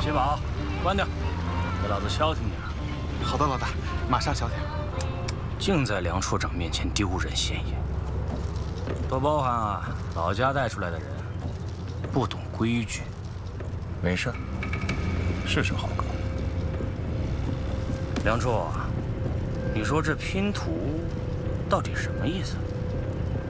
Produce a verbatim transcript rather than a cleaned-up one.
接宝，关掉，给老子消停点。 好的，老大，马上消停。 净在梁处长面前丢人现眼，都包含啊老家带出来的人不懂规矩。 没事，是声好歌。 梁处，你说这拼图到底什么意思？